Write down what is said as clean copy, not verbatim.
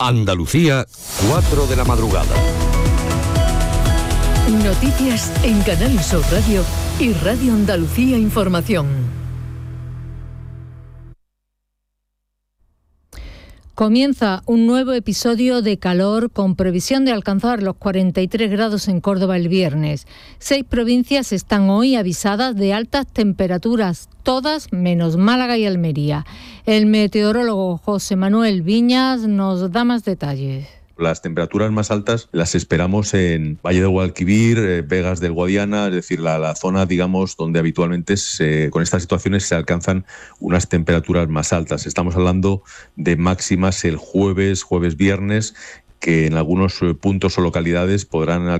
Andalucía, 4 de la madrugada. Noticias en Canal Sur Radio y Radio Andalucía Información. Comienza un nuevo episodio de calor con previsión de alcanzar los 43 grados en Córdoba el viernes. 6 provincias están hoy avisadas de altas temperaturas, todas menos Málaga y Almería. El meteorólogo José Manuel Viñas nos da más detalles. Las temperaturas más altas las esperamos en Valle del Guadalquivir, Vegas del Guadiana, es decir, la zona, digamos, donde habitualmente con estas situaciones se alcanzan unas temperaturas más altas. Estamos hablando de máximas el jueves, viernes, que en algunos puntos o localidades podrán alcanzar